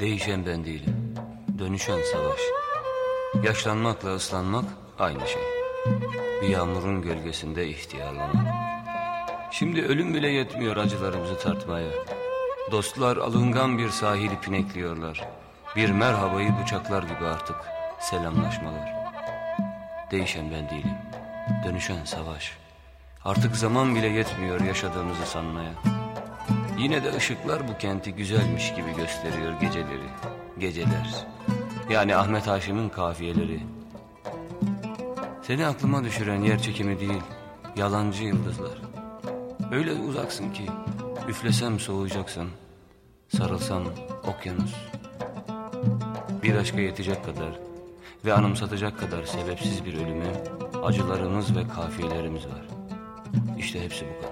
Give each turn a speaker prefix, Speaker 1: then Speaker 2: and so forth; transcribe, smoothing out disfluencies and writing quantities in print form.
Speaker 1: Değişen ben değilim, dönüşen savaş. Yaşlanmakla ıslanmak aynı şey. Bir yağmurun gölgesinde ihtiyarlamak. Şimdi ölüm bile yetmiyor acılarımızı tartmaya. Dostlar alıngan bir sahil ipini ekliyorlar. Bir merhabayı bıçaklar gibi artık selamlaşmalar. Değişen ben değilim, dönüşen savaş. Artık zaman bile yetmiyor yaşadığımızı sanmaya. Yine de ışıklar bu kenti güzelmiş gibi gösteriyor geceleri. Geceler. Yani Ahmet Haşim'in kafiyeleri. Seni aklıma düşüren yer çekimi değil, yalancı yıldızlar. Öyle uzaksın ki üflesem soğuyacaksın, sarılsam okyanus. Bir aşka yetecek kadar ve anımsatacak kadar sebepsiz bir ölüme acılarımız ve kafiyelerimiz var. İşte hepsi bu kadar.